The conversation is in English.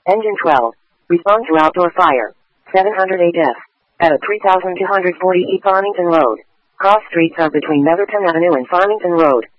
Engine 12. Respond to outdoor fire. 708F. At 3240 E Farmington Road. Cross streets are between Netherton Avenue and Farmington Road.